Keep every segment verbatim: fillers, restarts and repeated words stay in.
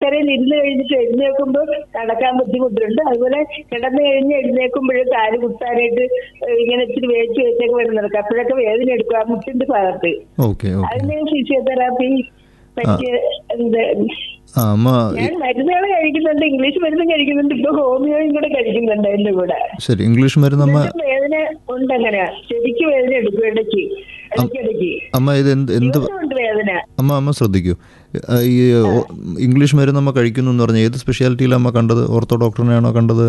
കസേരയിൽ ഇരുന്ന് കഴിഞ്ഞിട്ട് എഴുന്നേൽക്കുമ്പോൾ നടക്കാൻ ബുദ്ധിമുട്ടുണ്ട്. അതുപോലെ കിടന്നു കഴിഞ്ഞ് എഴുന്നേൽക്കുമ്പോഴും കാല് കുത്താനായിട്ട് ഇങ്ങനെ ഇച്ചിരി വേച്ച് വെച്ചൊക്കെ വരുന്നത്. അപ്പോഴൊക്കെ വേദന എടുക്കും ആ മുട്ടിന്റെ ഭാഗത്ത്. അതിന് ഫിസിയോതെറാപ്പി പറ്റിയ എന്ത് ഞാൻ മരുന്നുകൾ കഴിക്കുന്നുണ്ട്, ഇംഗ്ലീഷ് മരുന്നും കഴിക്കുന്നുണ്ട്, ഇപ്പൊ ഹോമിയോയും കൂടെ കഴിക്കുന്നുണ്ട് എന്റെ കൂടെ. ശരി, ഇംഗ്ലീഷ് മരുന്ന് വേദന ഉണ്ട്, അങ്ങനെ ശരിക്ക് വേദന എടുക്കും ഇടയ്ക്ക് ഇടയ്ക്കിടയ്ക്ക്. അമ്മ ഇത് എന്ത് എന്ത് വേദന അമ്മ അമ്മ ശ്രദ്ധിക്കൂ. ഈ ഇംഗ്ലീഷ് മരുന്ന് അമ്മ കഴിക്കുന്നു എന്ന് പറഞ്ഞാൽ ഏത് സ്പെഷ്യാലിറ്റിയിലാണ് അമ്മ കണ്ടത്? ഓർത്തോ ഡോക്ടറിനെയാണോ കണ്ടത്?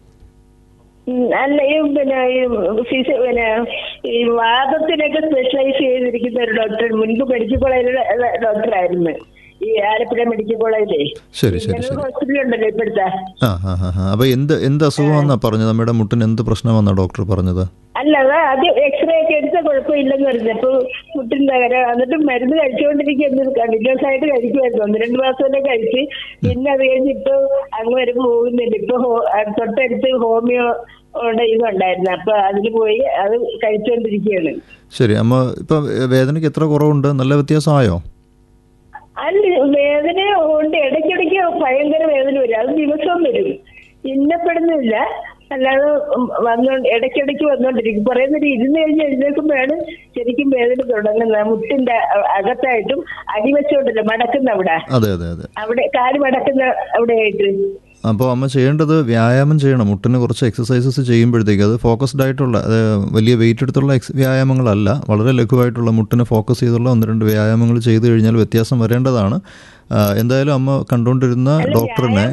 അല്ല, ഈ പിന്നെ പിന്നെ ഈ വാദത്തിനൊക്കെ സ്പെഷ്യലൈസ് ചെയ്തിരിക്കുന്ന ഒരു ഡോക്ടർ മുൻപ് മെഡിക്കൽ കോളേജിലെ ഡോക്ടറായിരുന്നു, ഈ ആലപ്പുഴ മെഡിക്കൽ കോളേജിലെ. ശരി ശരി ശരി ഹോസ്പിറ്റൽ ഉണ്ടല്ലോ ഇപ്പോഴത്തെ. ആ ഹാ ഹാ ഹാ അപ്പൊ എന്ത് എന്ത് അസുഖമാണെന്നാ പറഞ്ഞത്? നമ്മുടെ മുട്ടിന് എന്ത് പ്രശ്നമാണെന്നാ ഡോക്ടർ പറഞ്ഞത്? അല്ല, അത് എക്സ്റേ ഒക്കെ എടുത്ത കുഴപ്പമില്ലെന്ന് പറഞ്ഞപ്പോ മുട്ടിന് തകരാ. എന്നിട്ട് മരുന്ന് കഴിച്ചുകൊണ്ടിരിക്കുന്നത് കണ്ടിന്യൂസ് ആയിട്ട് കഴിക്കുമായിരുന്നു, ഒന്ന് രണ്ട് മാസം വരെ കഴിച്ച്. പിന്നെ അത് കഴിഞ്ഞ് ഇപ്പൊ അങ്ങ് വരെ പോകുന്നില്ല. ഇപ്പൊ തൊട്ടടുത്ത് ഹോമിയോ ഇതുണ്ടായിരുന്നു, അപ്പൊ അതിന് പോയി അത് കഴിച്ചുകൊണ്ടിരിക്കുകയാണ്. ശരി അമ്മ, ഇപ്പൊ വേദനയ്ക്ക് എത്ര കുറവുണ്ട്? നല്ല വ്യത്യാസമായോ? അല്ല, വേദന കൊണ്ട് ഇടയ്ക്കിടയ്ക്ക് ഭയങ്കര വേദന വരും, അത് ദിവസവും വരും, ഇന്നപ്പെടുന്നില്ല, അല്ലാതെ വന്നോ ഇടയ്ക്കിടയ്ക്ക് വന്നോണ്ടിരിക്കും. കുറെ നേരം ഇരുന്ന് കഴിഞ്ഞ് എഴുന്നേൽക്കുമ്പോഴാണ് ശരിക്കും വേദന തുടങ്ങുന്നത്. മുട്ടിന്റെ അകത്തായിട്ടും അടിവശമുണ്ടല്ലോ മടക്കുന്ന അവിടെ, അവിടെ കാല് മടക്കുന്ന അവിടെ ആയിട്ട്. അപ്പോൾ അമ്മ ചെയ്യേണ്ടത് വ്യായാമം ചെയ്യണം. മുട്ടിന് കുറച്ച് എക്സസൈസസ് ചെയ്യുമ്പോഴത്തേക്ക് അത് ഫോക്കസ്ഡ് ആയിട്ടുള്ള, വലിയ വെയിറ്റ് എടുത്തുള്ള എക്സ് വ്യായാമങ്ങളല്ല, വളരെ ലഘുവായിട്ടുള്ള മുട്ടിനെ ഫോക്കസ് ചെയ്തുള്ള ഒന്ന് രണ്ട് വ്യായാമങ്ങൾ ചെയ്തു കഴിഞ്ഞാൽ വ്യത്യാസം വരേണ്ടതാണ്. എന്തായാലും അമ്മ കണ്ടുകൊണ്ടിരുന്ന ഡോക്ടറിനെ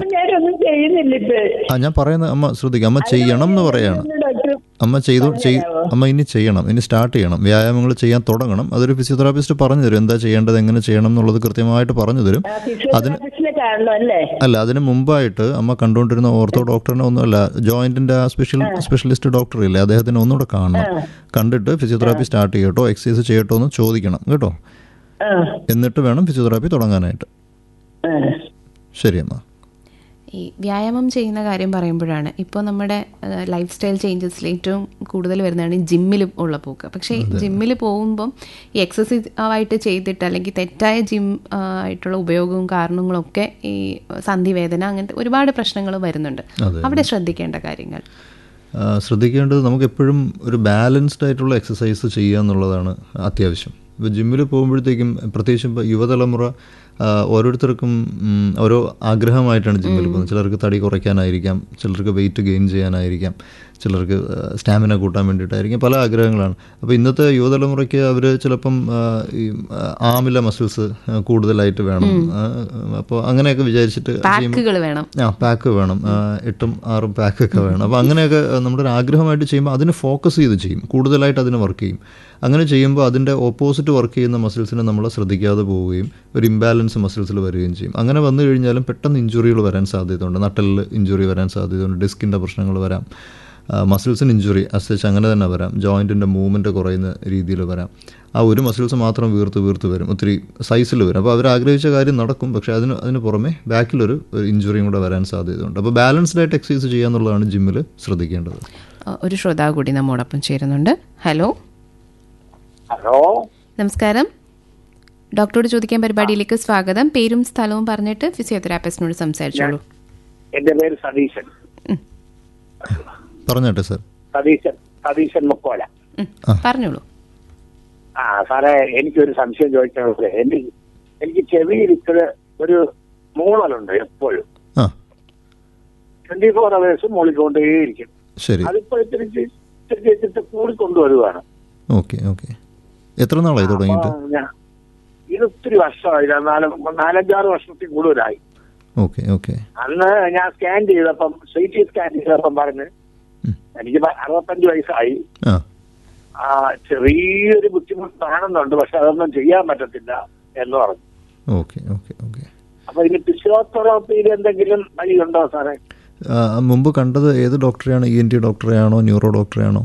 ആ ഞാൻ പറയുന്നത് അമ്മ ശ്രദ്ധിക്കുക. അമ്മ ചെയ്യണം എന്ന് പറയാണ്. അമ്മ ചെയ്തു അമ്മ ഇനി ചെയ്യണം, ഇനി സ്റ്റാർട്ട് ചെയ്യണം, വ്യായാമങ്ങൾ ചെയ്യാൻ തുടങ്ങണം. അതൊരു ഫിസിയോതെറാപ്പിസ്റ്റ് പറഞ്ഞു തരും, എന്താ ചെയ്യേണ്ടത്, എങ്ങനെ ചെയ്യണം എന്നുള്ളത് കൃത്യമായിട്ട് പറഞ്ഞു തരും. അതിന് അല്ല, അതിന് മുമ്പായിട്ട് അമ്മ കണ്ടുകൊണ്ടിരുന്ന ഓർത്തോ ഡോക്ടറിനെ ഒന്നുമല്ല, ജോയിന്റിന്റെ ആ സ്പെഷ്യൽ സ്പെഷ്യലിസ്റ്റ് ഡോക്ടർ ഇല്ലേ, അദ്ദേഹത്തിന് ഒന്നുകൂടെ കാണണം. കണ്ടിട്ട് ഫിസിയോതെറാപ്പി സ്റ്റാർട്ട് ചെയ്യട്ടോ, എക്സസൈസ് ചെയ്യട്ടോ എന്ന് ചോദിക്കണം കേട്ടോ. എന്നിട്ട് വേണം ഫിസിയോതെറാപ്പി തുടങ്ങാനായിട്ട്. ശരി അമ്മ. ഈ വ്യായാമം ചെയ്യുന്ന കാര്യം പറയുമ്പോഴാണ് ഇപ്പോൾ നമ്മുടെ ലൈഫ് സ്റ്റൈൽ ചേഞ്ചസിൽ ഏറ്റവും കൂടുതൽ വരുന്നതാണ് ഈ ജിമ്മിൽ ഉള്ള പോക്ക്. പക്ഷേ ജിമ്മിൽ പോകുമ്പം ഈ എക്സസൈസ് ആയിട്ട് ചെയ്തിട്ട് അല്ലെങ്കിൽ തെറ്റായ ജിം ആയിട്ടുള്ള ഉപയോഗവും കാരണങ്ങളും ഒക്കെ ഈ സന്ധിവേദന അങ്ങനത്തെ ഒരുപാട് പ്രശ്നങ്ങൾ വരുന്നുണ്ട്. അവിടെ ശ്രദ്ധിക്കേണ്ട കാര്യങ്ങൾ ശ്രദ്ധിക്കേണ്ടത് നമുക്കെപ്പോഴും ഒരു ബാലൻസ്ഡ് ആയിട്ടുള്ള എക്സസൈസ് ചെയ്യുക എന്നുള്ളതാണ് അത്യാവശ്യം. ഇപ്പോൾ ജിമ്മിൽ പോകുമ്പോഴത്തേക്കും പ്രത്യേകിച്ചും ഇപ്പോൾ യുവതലമുറ ഓരോരുത്തർക്കും ഓരോ ആഗ്രഹമായിട്ടാണ് ജിമ്മിൽ പോകുന്നത്. ചിലർക്ക് തടി കുറയ്ക്കാനായിരിക്കാം, ചിലർക്ക് വെയിറ്റ് ഗെയിൻ ചെയ്യാനായിരിക്കാം, ചിലർക്ക് സ്റ്റാമിന കൂട്ടാൻ വേണ്ടിയിട്ടായിരിക്കും, പല ആഗ്രഹങ്ങളാണ്. അപ്പോൾ ഇന്നത്തെ യുവതലമുറയ്ക്ക് അവർ ചിലപ്പം ഈ ആമില മസിൽസ് കൂടുതലായിട്ട് വേണം, അപ്പോൾ അങ്ങനെയൊക്കെ വിചാരിച്ചിട്ട് വേണം, ആ പാക്ക് വേണം, എട്ടും ആറും പാക്കൊക്കെ വേണം. അപ്പോൾ അങ്ങനെയൊക്കെ നമ്മുടെ ഒരു ആഗ്രഹമായിട്ട് ചെയ്യുമ്പോൾ അതിന് ഫോക്കസ് ചെയ്ത് ചെയ്യും, കൂടുതലായിട്ട് അതിന് വർക്ക് ചെയ്യും. അങ്ങനെ ചെയ്യുമ്പോൾ അതിൻ്റെ ഓപ്പോസിറ്റ് വർക്ക് ചെയ്യുന്ന മസിൽസിനെ നമ്മൾ ശ്രദ്ധിക്കാതെ പോവുകയും ഒരു ഇംബാലൻസ് മസിൽസിൽ വരികയും ചെയ്യും. അങ്ങനെ വന്നു കഴിഞ്ഞാലും പെട്ടെന്ന് ഇഞ്ചുറികൾ വരാൻ സാധ്യതയുണ്ട്. നട്ടലിൽ ഇഞ്ചുറി വരാൻ സാധ്യതയുണ്ട്, ഡിസ്കിൻ്റെ പ്രശ്നങ്ങൾ വരാം, മസിൽസിന് ഇഞ്ചുറി അസച്ച് അങ്ങനെ തന്നെ വരാം, ജോയിൻറ്റിൻ്റെ മൂവ്മെൻറ്റ് കുറയുന്ന രീതിയിൽ വരാം. ആ ഒരു മസിൽസ് മാത്രം വീർത്ത് വീർത്ത് വരും, ഒത്തിരി സൈസിൽ വരും. അപ്പോൾ അവർ ആഗ്രഹിച്ച കാര്യം നടക്കും, പക്ഷേ അതിന് അതിന് പുറമെ ബാക്കിലൊരു ഇഞ്ചുറിയും കൂടെ വരാൻ സാധ്യതയുണ്ട്. അപ്പോൾ ബാലൻസ്ഡ് ആയിട്ട് എക്സസൈസ് ചെയ്യുക എന്നുള്ളതാണ് ജിമ്മിൽ ശ്രദ്ധിക്കേണ്ടത്. ഒരു ശ്രോതാവ് കൂടി നമ്മോടൊപ്പം ചേരുന്നുണ്ട്. ഹലോ ഹലോ നമസ്കാരം, ഡോക്ടറോട് ചോദിക്കാൻ പരിപാടിയിലേക്ക് സ്വാഗതം. പേരും സ്ഥലവും പറഞ്ഞിട്ട് ഫിസിയോതെറാപ്പിസ്റ്റിനോട് സംസാരിച്ചോളൂ. എന്റെ പേര് സതീശൻ. പറഞ്ഞോട്ടെ സാർ. സതീശൻ സതീശൻ മുക്കോല. പറഞ്ഞോളൂ. ആ സാറേ, എനിക്കൊരു സംശയം ചോദിച്ചാൽ, എനിക്ക് എനിക്ക് ചെവിയിൽ ഇത്ര ഒരു മൂളലുണ്ട് എപ്പോഴും, ട്വന്റി ഫോർ അവേഴ്സ് മൂളിക്കൊണ്ടേയിരിക്കും. അതിപ്പോ ഇത്തിരി ഇത്തിരി കൂടിക്കൊണ്ടുവരുവാണ്. ഓക്കെ ഓക്കെ എത്ര നാളായി തുടങ്ങിയിട്ട്? ഇത് ഒത്തിരി വർഷമായി, നാലഞ്ചാറ് വർഷത്തിൽ കൂടുതലായി. ഓക്കെ ഓക്കെ അന്ന് ഞാൻ സ്കാൻ ചെയ്തപ്പം, സി ടി സ്കാൻ ചെയ്തപ്പം പറഞ്ഞ് എനിക്ക് അറുപത്തഞ്ച് വയസ്സായി, ആ ചെറിയൊരു ബുദ്ധിമുട്ട് കാണുന്നുണ്ട്, പക്ഷെ അതൊന്നും ചെയ്യാൻ പറ്റത്തില്ല എന്ന് പറഞ്ഞു. ഓക്കെ ഓക്കെ ഓക്കെ അപ്പൊ ഇനി ഫിസിയോതെറാപ്പിയിൽ എന്തെങ്കിലും വഴിയുണ്ടോ സാറേ? മുമ്പ് കണ്ടത് ഏത് ഡോക്ടറെയാണ്? E N T ഡോക്ടറെയാണോ neuro ഡോക്ടറെയാണോ?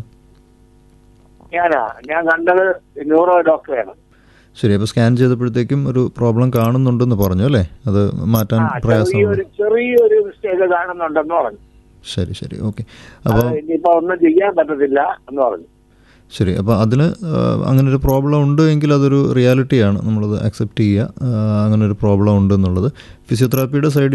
ഞാനാ ഞാൻ കണ്ടത് ന്യൂറോ ഡോക്ടറെയാണ്. ശരി, അപ്പോൾ സ്കാൻ ചെയ്തപ്പോഴത്തേക്കും ഒരു പ്രോബ്ലം കാണുന്നുണ്ടെന്ന് പറഞ്ഞു അല്ലേ? അത് മാറ്റാൻ പ്രയാസമാണ്, ചെറിയൊരു മിസ്റ്റേക്ക് കാണുന്നുണ്ടെന്ന് പറഞ്ഞു. ശരി ശരി ഓക്കെ. അപ്പോൾ ഇനിയിപ്പോ ഒന്നും ചെയ്യാൻ പറ്റത്തില്ല എന്ന് പറഞ്ഞു. ശരി, അപ്പോൾ അതിന് അങ്ങനെ ഒരു പ്രോബ്ലം ഉണ്ട് എങ്കിൽ അതൊരു റിയാലിറ്റിയാണ്, നമ്മളത് അക്സെപ്റ്റ് ചെയ്യുക, അങ്ങനെ ഒരു പ്രോബ്ലം ഉണ്ട് എന്നുള്ളത്. ഫിസിയോതെറാപ്പിയുടെ സൈഡിൽ